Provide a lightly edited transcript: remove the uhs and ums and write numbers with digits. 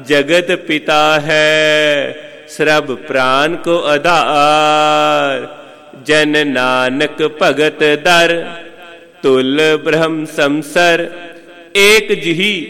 जगत पिता है, सर्ब प्राण को आधार। जन नानक भगत दर, तुल ब्रह्म समसर। एक जिही